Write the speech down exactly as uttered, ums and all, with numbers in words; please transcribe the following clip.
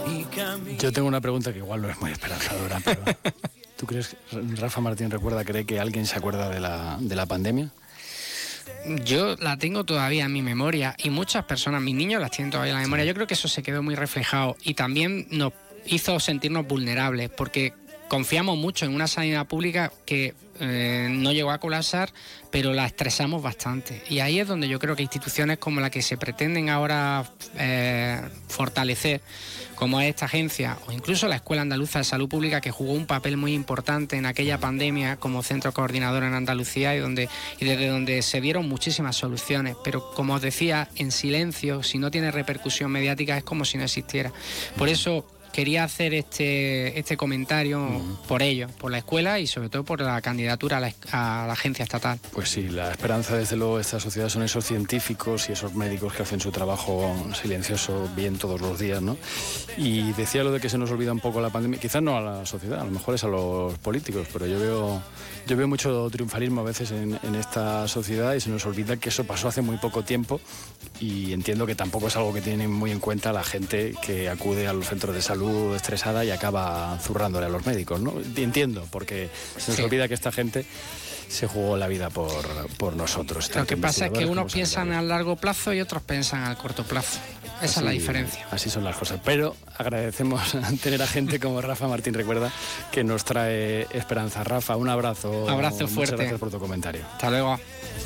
Yo tengo una pregunta que igual no es muy esperanzadora, pero ¿tú crees que Rafa Martín Recuerda cree que alguien se acuerda de la, de la pandemia? Yo la tengo todavía en mi memoria y muchas personas, mis niños las tienen todavía en la memoria. Yo creo que eso se quedó muy reflejado y también nos hizo sentirnos vulnerables porque confiamos mucho en una sanidad pública que eh, no llegó a colapsar, pero la estresamos bastante. Y ahí es donde yo creo que instituciones como la que se pretenden ahora eh, fortalecer, como es esta agencia, o incluso la Escuela Andaluza de Salud Pública, que jugó un papel muy importante en aquella pandemia como centro coordinador en Andalucía y, donde, y desde donde se dieron muchísimas soluciones. Pero como os decía, en silencio, si no tiene repercusión mediática, es como si no existiera. Por eso quería hacer este, este comentario uh-huh. por ello, por la escuela y sobre todo por la candidatura a la, a la agencia estatal. Pues sí, la esperanza desde luego de esta sociedad son esos científicos y esos médicos que hacen su trabajo silencioso bien todos los días, ¿no? Y decía lo de que se nos olvida un poco la pandemia, quizás no a la sociedad, a lo mejor es a los políticos, pero yo veo, yo veo mucho triunfalismo a veces en, en esta sociedad y se nos olvida que eso pasó hace muy poco tiempo y entiendo que tampoco es algo que tienen muy en cuenta la gente que acude a los centros de salud estresada y acaba zurrándole a los médicos, ¿no? Entiendo, porque se nos sí. olvida que esta gente se jugó la vida por, por nosotros. Lo que pasa es que unos piensan a largo plazo y otros piensan a corto plazo. Esa así, es la diferencia. Así son las cosas. Pero agradecemos tener a gente como Rafa Martín Recuerda que nos trae esperanza. Rafa, un abrazo. Un abrazo fuerte. Muchas gracias por tu comentario. Hasta luego.